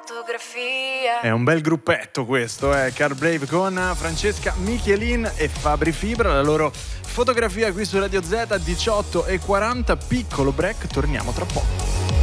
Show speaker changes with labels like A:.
A: fotografia.
B: È un bel gruppetto questo, Car Brave con Francesca Michelin e Fabri Fibra, la loro fotografia qui su Radio Z, 18:40, piccolo break, torniamo tra poco.